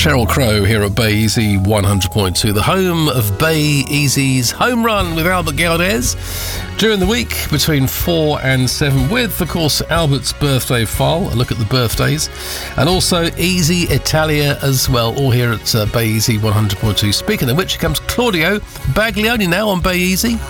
Sheryl Crow here at Bay Easy 100.2, the home of Bay Easy's Home Run with Albert Galdez. During the week between 4 and 7 with, of course, Albert's birthday file, a look at the birthdays, and also Easy Italia as well, all here at Bay Easy 100.2. Speaking of which, here comes Claudio Baglioni now on Bay Easy.